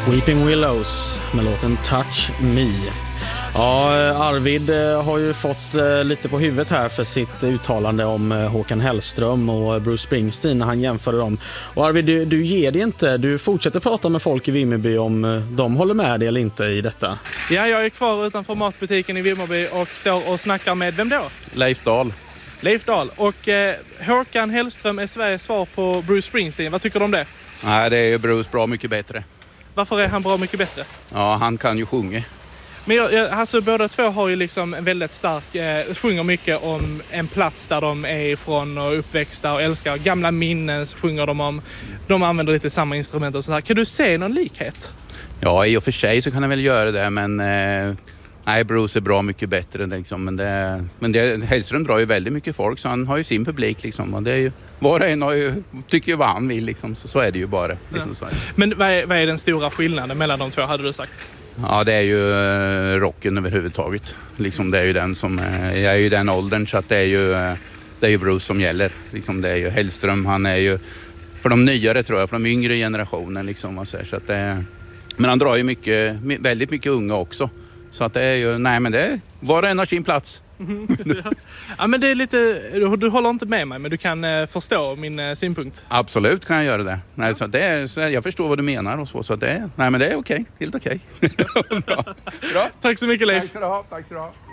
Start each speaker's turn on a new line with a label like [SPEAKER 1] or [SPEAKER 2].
[SPEAKER 1] Weeping Willows med låten Touch Me. Ja, Arvid har ju fått lite på huvudet här för sitt uttalande om Håkan Hellström och Bruce Springsteen när han jämförde dem. Och Arvid, du ger det inte. Du fortsätter prata med folk i Vimmerby om de håller med dig eller inte i detta.
[SPEAKER 2] Ja, jag är kvar utanför matbutiken i Vimmerby och står och snackar med vem då?
[SPEAKER 3] Leif Dahl.
[SPEAKER 2] Leif Dahl. Och Håkan Hellström är Sveriges svar på Bruce Springsteen. Vad tycker du om det?
[SPEAKER 3] Nej, det är ju Bruce bra mycket bättre.
[SPEAKER 2] Varför är han bra mycket bättre?
[SPEAKER 3] Ja, han kan ju sjunga.
[SPEAKER 2] Men alltså, båda två har ju liksom en väldigt stark, sjunger mycket om en plats där de är ifrån och uppväxta och älskar. Gamla minnen sjunger de om. De använder lite samma instrument och sådär. Kan du se någon likhet?
[SPEAKER 3] Ja, i och för sig så kan han väl göra det, men nej, Bruce är bra mycket bättre liksom. Men Hellström drar ju väldigt mycket folk, så han har ju sin publik liksom. Och det är ju, var och en tycker ju vad han vill liksom, så är det ju bara. Liksom,
[SPEAKER 2] Ja.
[SPEAKER 3] så.
[SPEAKER 2] Men vad är den stora skillnaden mellan de två, hade du sagt?
[SPEAKER 3] Ja, det är ju rocken överhuvudtaget. Liksom, det är ju den som, jag är ju den åldern, så att det är ju Bruce som gäller. Liksom, det är ju Hellström, han är ju för de nyare, tror jag, för de yngre generationen liksom, så att men han drar ju väldigt mycket unga också. Så att det är ju, nej men det var en av sin plats.
[SPEAKER 2] Ja, men det är lite, du håller inte med mig, men du kan förstå min synpunkt.
[SPEAKER 3] Absolut kan jag göra det. Nej, så det är, så jag förstår vad du menar och så det, nej men det är okej, helt okej. Bra.
[SPEAKER 2] Tack så mycket, Leif.
[SPEAKER 3] Tack ska du ha.